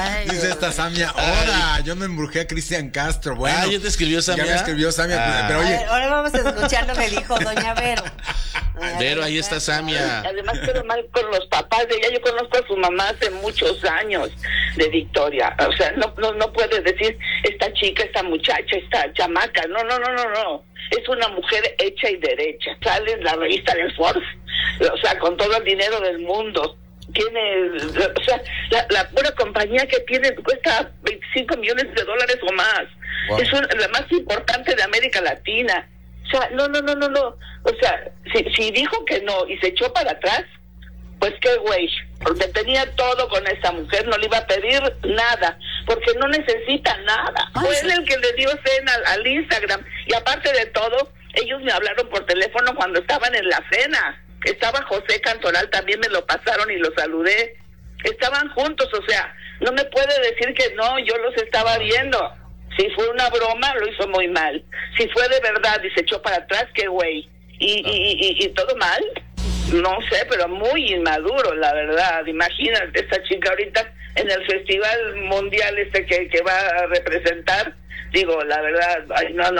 Dice esta Samia, ahora yo me embrujé a Cristian Castro. Bueno, ¿ya te escribió Samia? Ya me escribió Samia, pero oye. Ahora vamos a escuchar lo que dijo doña Vero. Vero, ahí está Samia. Además quedó mal con los papás de ella. Yo conozco a su mamá hace muchos años de Victoria. O sea, no puedes decir esta chica, esta muchacha, esta chamaca. No. Es una mujer hecha y derecha. Sale en la revista del Forbes, o sea, con todo el dinero del mundo. Tiene, o sea, la pura compañía que tiene cuesta $25 millones o más. Wow. Es la más importante de América Latina. O sea, no. O sea, si dijo que no y se echó para atrás, pues qué güey, porque tenía todo con esa mujer, no le iba a pedir nada, porque no necesita nada. Fue él el que le dio cena al Instagram, y aparte de todo, ellos me hablaron por teléfono cuando estaban en la cena. Estaba José Cantoral, también me lo pasaron y lo saludé. Estaban juntos, o sea, no me puede decir que no, yo los estaba viendo. Si fue una broma, lo hizo muy mal. Si fue de verdad y se echó para atrás, qué güey. Y todo mal. No sé, pero muy inmaduro, la verdad. Imagínate, esta chica ahorita en el festival mundial que va a representar. Digo, la verdad, ay, no,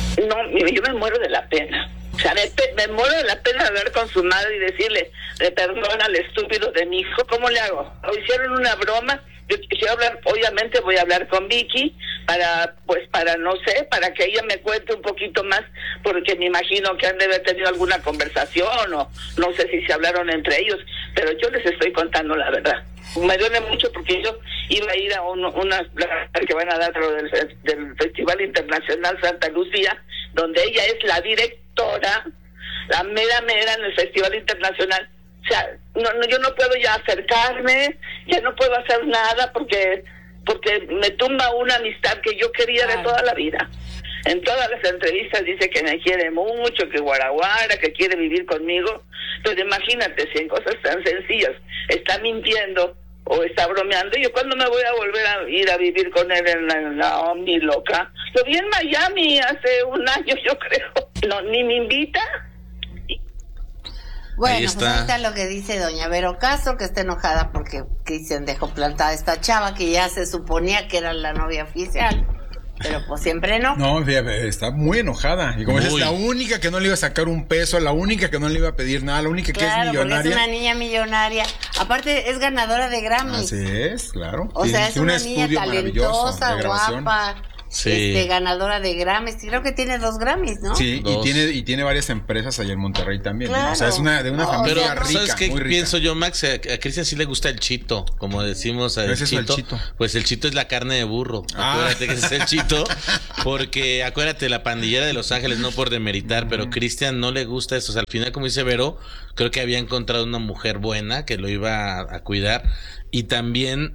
yo me muero de la pena. O sea, me muero de la pena de hablar con su madre y decirle, perdona al estúpido de mi hijo. ¿Cómo le hago? O hicieron una broma. Yo quisiera hablar, obviamente voy a hablar con Vicky para no sé, para que ella me cuente un poquito más, porque me imagino que han de haber tenido alguna conversación o no sé si se hablaron entre ellos, pero yo les estoy contando la verdad. Me duele mucho porque yo iba a ir a una que van a dar del Festival Internacional Santa Lucía, donde ella es la directora, la mera en el Festival Internacional. O sea, yo no puedo ya acercarme, ya no puedo hacer nada porque me tumba una amistad que yo quería de toda la vida. En todas las entrevistas dice que me quiere mucho, que guaraguara, que quiere vivir conmigo. Pero imagínate, si en cosas tan sencillas está mintiendo o está bromeando, ¿yo cuándo me voy a volver a ir a vivir con él en la Omni loca? Lo vi en Miami hace un año, yo creo. No, ni me invita. Bueno, ahí está lo que dice doña Vero Castro, que está enojada porque Cristian dejó plantada a esta chava que ya se suponía que era la novia oficial, pero pues siempre no. No, está muy enojada. Y como es la única que no le iba a sacar un peso, la única que no le iba a pedir nada, la única que es millonaria. Es una niña millonaria. Aparte es ganadora de Grammy. Así es, claro. O sea, es una niña talentosa, guapa. Sí. Ganadora de Grammys, creo que tiene 2 Grammys, ¿no? Sí, y tiene varias empresas allá en Monterrey también. Claro. O sea, es de una familia rica. ¿Sabes qué muy rica. pienso yo, Max? A Cristian sí le gusta el chito, como decimos al chito. Es el chito. Pues el chito es la carne de burro. Acuérdate que es el chito, porque acuérdate, la pandillera de Los Ángeles, no por demeritar, pero Cristian no le gusta eso. O sea, al final, como dice Vero, creo que había encontrado una mujer buena que lo iba a cuidar. Y también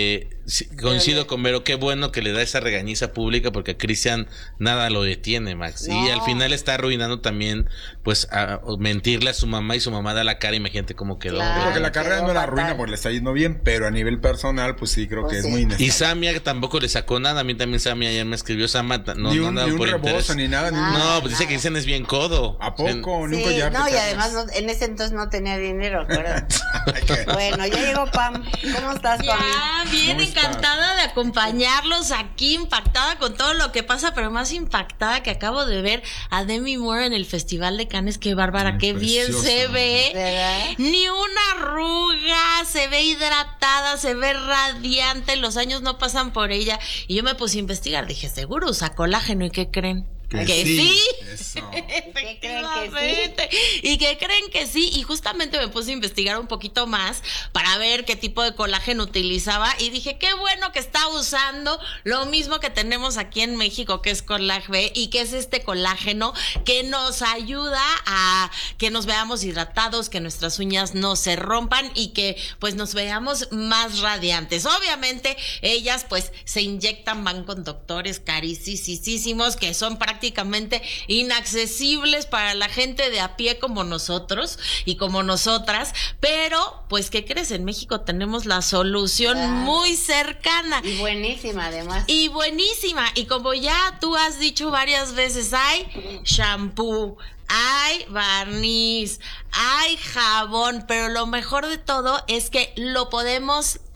coincido con Vero, qué bueno que le da esa regañiza pública, porque a Cristian nada lo detiene, Max. No. Y al final está arruinando también, pues, a mentirle a su mamá, y su mamá da la cara, imagínate cómo quedó. Claro, porque la carrera no la arruina porque le está yendo bien, pero a nivel personal, pues sí, creo que es muy innecesario. Y Samia tampoco le sacó nada. A mí también Samia ayer me escribió, Samia, ni un rebozo, ni nada. No, pues dice que Cristian es bien codo. ¿A poco? Sí, no, y además en ese entonces no tenía dinero, acuérdate. Bueno, ya llegó Pam. ¿Cómo estás, Pam? Ya, bien encantada de acompañarlos aquí, impactada con todo lo que pasa, pero más impactada que acabo de ver a Demi Moore en el Festival de Cannes. Qué bárbara, qué bien se ve. ¿Verdad? Ni una arruga, se ve hidratada, se ve radiante, los años no pasan por ella. Y yo me puse a investigar, dije, seguro usa colágeno, ¿y qué creen? Que sí. Eso. Efectivamente. Y que creen que sí. Y justamente me puse a investigar un poquito más para ver qué tipo de colágeno utilizaba. Y dije, qué bueno que está usando lo mismo que tenemos aquí en México, que es Colag B, y que es este colágeno que nos ayuda a que nos veamos hidratados, que nuestras uñas no se rompan y que pues nos veamos más radiantes. Obviamente, ellas pues se inyectan, van con doctores carísimos que son prácticamente inaccesibles para la gente de a pie como nosotros y como nosotras, pero pues ¿qué crees? En México tenemos la solución muy cercana. Y buenísima además. Y buenísima, y como ya tú has dicho varias veces, hay shampoo, hay barniz, hay jabón, pero lo mejor de todo es que lo podemos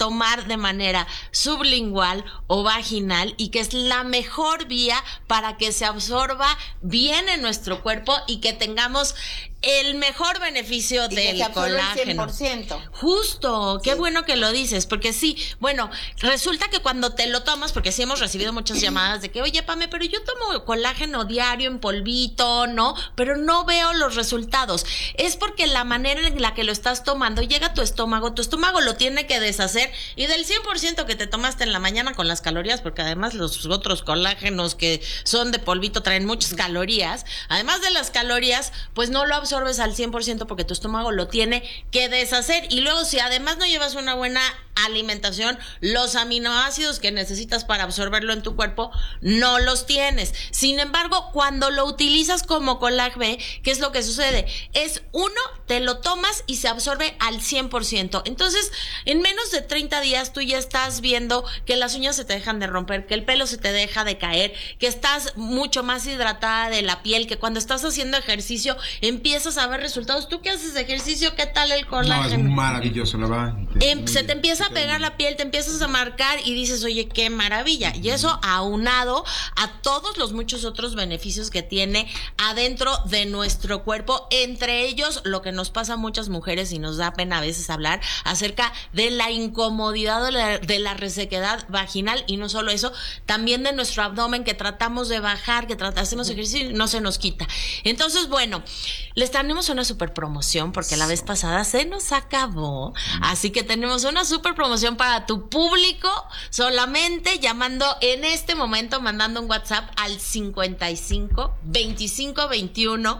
tomar de manera sublingual o vaginal y que es la mejor vía para que se absorba bien en nuestro cuerpo y que tengamos el mejor beneficio del colágeno. 100%. Justo, qué bueno que lo dices, porque sí, bueno, resulta que cuando te lo tomas, porque sí hemos recibido muchas llamadas de que, oye, Pame, pero yo tomo colágeno diario en polvito, ¿no? Pero no veo los resultados. Es porque la manera en la que lo estás tomando llega a tu estómago lo tiene que deshacer y del 100% que te tomaste en la mañana con las calorías, porque además los otros colágenos que son de polvito traen muchas calorías, además de las calorías, pues no lo absorbes al 100% porque tu estómago lo tiene que deshacer y luego si además no llevas una buena alimentación, los aminoácidos que necesitas para absorberlo en tu cuerpo no los tienes. Sin embargo, cuando lo utilizas como Colag B, ¿qué es lo que sucede? Es uno, te lo tomas y se absorbe al 100%. Entonces, en menos de 30 días tú ya estás viendo que las uñas se te dejan de romper, que el pelo se te deja de caer, que estás mucho más hidratada de la piel, que cuando estás haciendo ejercicio empiezas a ver resultados. ¿Tú qué haces de ejercicio? ¿Qué tal el colágeno? No, es maravilloso, la verdad. Se te empieza a pegar la piel, te empiezas a marcar y dices, oye, qué maravilla. Y eso aunado a todos los muchos otros beneficios que tiene adentro de nuestro cuerpo, entre ellos lo que nos pasa a muchas mujeres y nos da pena a veces hablar acerca de la incomodidad de la resequedad vaginal y no solo eso, también de nuestro abdomen que tratamos de bajar, que hacemos ejercicio y no se nos quita. Entonces, bueno, les tenemos una super promoción porque la vez pasada se nos acabó, así que tenemos una super promoción para tu público, solamente llamando en este momento, mandando un WhatsApp al 55 25 21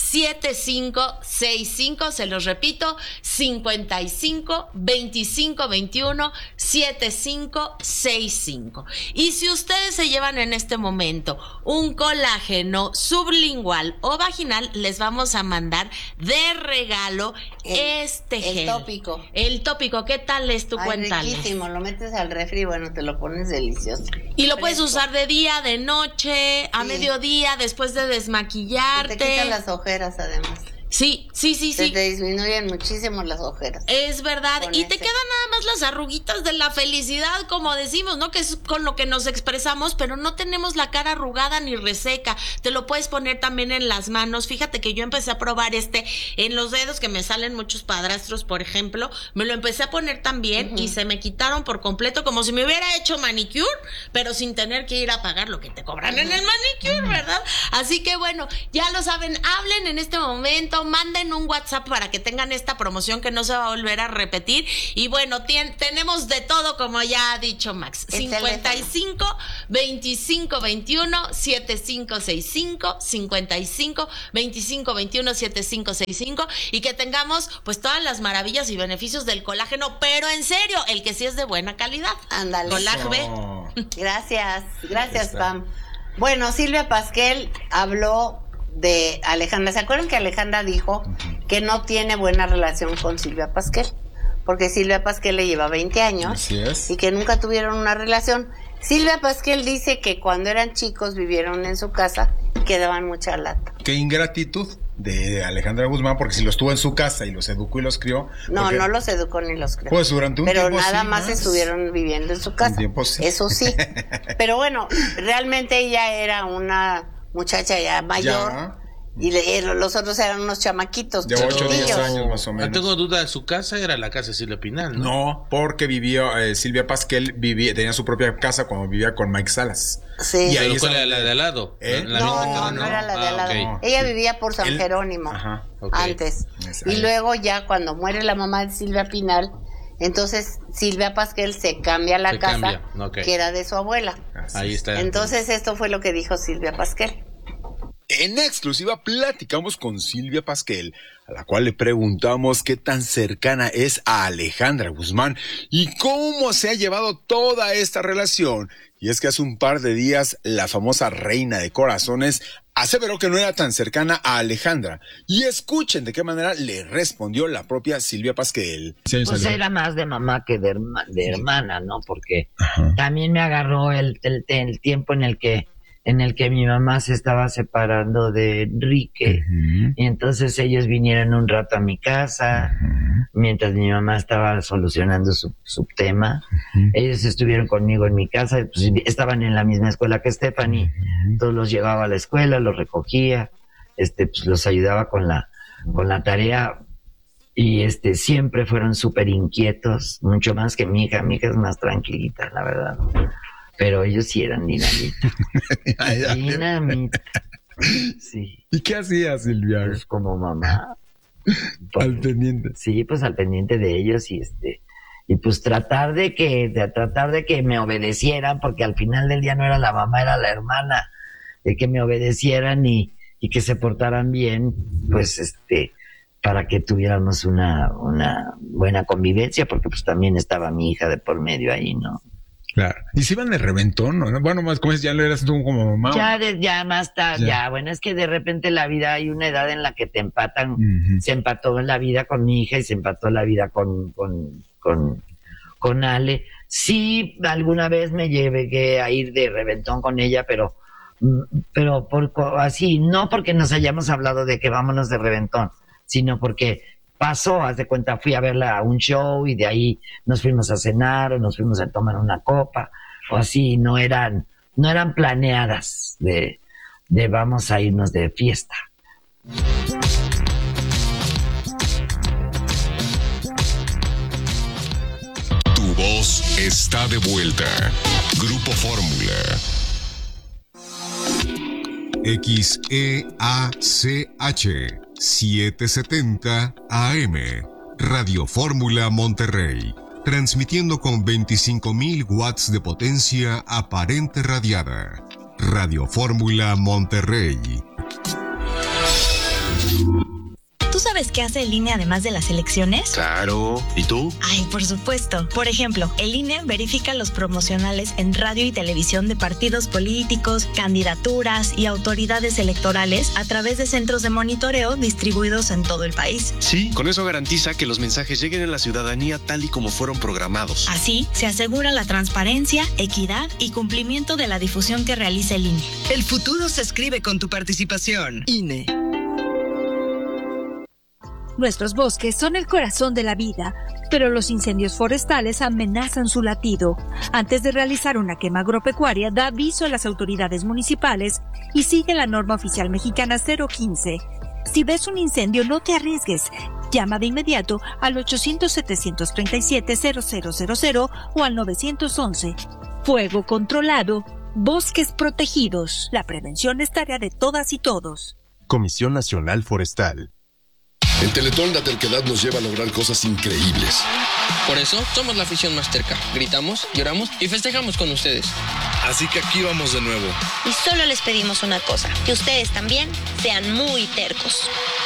75 65, se los repito, 55 25 21 75 65. Y si ustedes se llevan en este momento un colágeno sublingual o vaginal, les vamos a mandar de regalo este gel. El tópico, ¿qué tal es tu cuenta? Riquísimo, lo metes al refri, bueno, te lo pones delicioso. Y lo puedes usar de día, de noche, a mediodía, después de desmaquillarte. Y te quitan las ojeras además. Sí. Se te disminuyen muchísimo las ojeras. Es verdad. Y te quedan nada más las arruguitas de la felicidad, como decimos, ¿no? Que es con lo que nos expresamos, pero no tenemos la cara arrugada ni reseca. Te lo puedes poner también en las manos. Fíjate que yo empecé a probar en los dedos, que me salen muchos padrastros, por ejemplo. Me lo empecé a poner también y se me quitaron por completo, como si me hubiera hecho manicure, pero sin tener que ir a pagar lo que te cobran en el manicure, ¿verdad? Así que bueno, ya lo saben, hablen en este momento, manden un WhatsApp para que tengan esta promoción que no se va a volver a repetir. Y bueno, tenemos de todo, como ya ha dicho Max. 55 25 21 7565, 55 25 21 7565, y que tengamos pues todas las maravillas y beneficios del colágeno, pero en serio, el que sí es de buena calidad. Ándale. Colag B. Gracias, Pam. Bueno, Silvia Pasquel habló de Alejandra. ¿Se acuerdan que Alejandra dijo que no tiene buena relación con Silvia Pasquel? Porque Silvia Pasquel le lleva 20 años. Así es. Y que nunca tuvieron una relación. Silvia Pasquel dice que cuando eran chicos vivieron en su casa y que daban mucha lata. Qué ingratitud de Alejandra Guzmán, porque si los tuvo en su casa y los educó y los crió. No los educó ni los crió. Pues durante un tiempo Pero nada más estuvieron viviendo en su casa. Un tiempo sí. Eso sí. Pero bueno, realmente ella era una muchacha ya mayor. Ya. Y los otros eran unos chamaquitos. De 8 o 10 años más o menos. No tengo duda, su casa era la casa de Silvia Pinal, ¿no? No, porque vivió, Silvia Pasquel tenía su propia casa cuando vivía con Mike Salas. Sí. Y ahí ¿Cuál era la de al lado? No era la de al lado. Okay. Ella vivía por San Jerónimo antes. Y luego ya cuando muere la mamá de Silvia Pinal, entonces Silvia Pasquel se cambia a la casa que era de su abuela. Ahí está. Entonces esto fue lo que dijo Silvia Pasquel. En exclusiva platicamos con Silvia Pasquel, a la cual le preguntamos qué tan cercana es a Alejandra Guzmán y cómo se ha llevado toda esta relación. Y es que hace un par de días la famosa reina de corazones aseveró que no era tan cercana a Alejandra. Y escuchen de qué manera le respondió la propia Silvia Pasquel. Pues era más de mamá que de hermana, ¿no? Porque también me agarró el tiempo en el que mi mamá se estaba separando de Enrique, y entonces ellos vinieron un rato a mi casa, mientras mi mamá estaba solucionando su tema. Ellos estuvieron conmigo en mi casa, pues, estaban en la misma escuela que Stephanie. Entonces los llevaba a la escuela, los recogía, pues los ayudaba con la tarea. Y siempre fueron súper inquietos, mucho más que mi hija. Mi hija es más tranquilita, la verdad. Pero ellos sí eran dinamita. Dinamita. Sí. ¿Y qué hacía, Silvia? Pues como mamá. Al pendiente. Sí, pues al pendiente de ellos y pues tratar de que me obedecieran, porque al final del día no era la mamá, era la hermana, de que me obedecieran y que se portaran bien, pues para que tuviéramos una buena convivencia, porque pues también estaba mi hija de por medio ahí, ¿no? Claro. ¿Y si iban de reventón, no? Bueno, más como es, ya lo eras tú como mamá. Ya más tarde, bueno, es que de repente la vida, hay una edad en la que te empatan. Se empató en la vida con mi hija y se empató la vida con Ale. Sí, alguna vez me llevé a ir de reventón con ella, pero así, no porque nos hayamos hablado de que vámonos de reventón, sino porque pasó, haz de cuenta, fui a verla a un show y de ahí nos fuimos a cenar o nos fuimos a tomar una copa o así, no eran planeadas de vamos a irnos de fiesta. Tu voz está de vuelta. Grupo Fórmula. XEACH 770 AM, Radio Fórmula Monterrey, transmitiendo con 25,000 watts de potencia aparente radiada. Radio Fórmula Monterrey. ¿Tú sabes qué hace el INE además de las elecciones? Claro. ¿Y tú? Ay, por supuesto. Por ejemplo, el INE verifica los promocionales en radio y televisión de partidos políticos, candidaturas y autoridades electorales a través de centros de monitoreo distribuidos en todo el país. Sí, con eso garantiza que los mensajes lleguen a la ciudadanía tal y como fueron programados. Así, se asegura la transparencia, equidad y cumplimiento de la difusión que realiza el INE. El futuro se escribe con tu participación. INE. Nuestros bosques son el corazón de la vida, pero los incendios forestales amenazan su latido. Antes de realizar una quema agropecuaria, da aviso a las autoridades municipales y sigue la norma oficial mexicana 015. Si ves un incendio, no te arriesgues. Llama de inmediato al 800-737-0000 o al 911. Fuego controlado, bosques protegidos. La prevención es tarea de todas y todos. Comisión Nacional Forestal. En Teletón la terquedad nos lleva a lograr cosas increíbles. Por eso somos la afición más terca. Gritamos, lloramos y festejamos con ustedes. Así que aquí vamos de nuevo. Y solo les pedimos una cosa, que ustedes también sean muy tercos.